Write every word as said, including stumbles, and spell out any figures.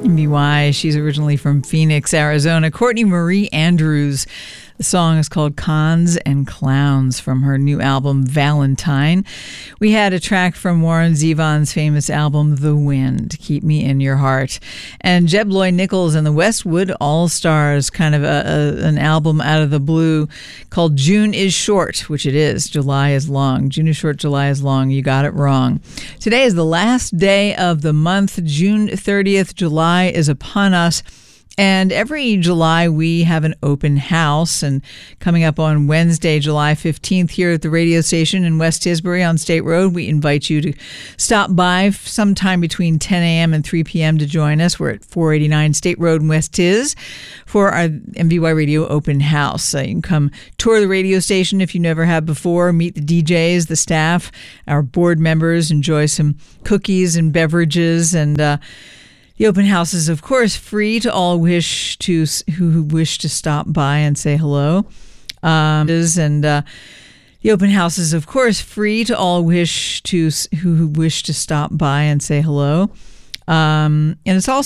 M B Y. She's originally from Phoenix, Arizona. Courtney Marie Andrews. The song is called Cons and Clowns from her new album, Valentine. We had a track from Warren Zevon's famous album, The Wind, Keep Me in Your Heart. And Jeb Lloyd Nichols and the Westwood All-Stars, kind of a, a, an album out of the blue called June is Short, which it is. July is long. June is short, July is long. You got it wrong. Today is the last day of the month, June thirtieth. July is upon us. And every July, we have an open house. And coming up on Wednesday, July fifteenth, here at the radio station in West Tisbury on State Road, we invite you to stop by sometime between ten a.m. and three p.m. to join us. We're at four eighty-nine State Road in West Tis for our M V Y Radio open house. Uh, you can come tour the radio station if you never have before, meet the D Js, the staff, our board members, enjoy some cookies and beverages, and uh the open house is, of course, free to all wish to who wish to stop by and say hello. Um, and uh, the open house is, of course, free to all wish to who wish to stop by and say hello. Um, and it's also